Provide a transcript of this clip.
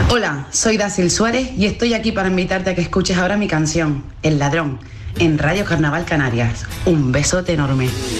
Hola, soy Dacil Suárez y estoy aquí para invitarte a que escuches ahora mi canción, El Ladrón, en Radio Carnaval Canarias. Un besote enorme.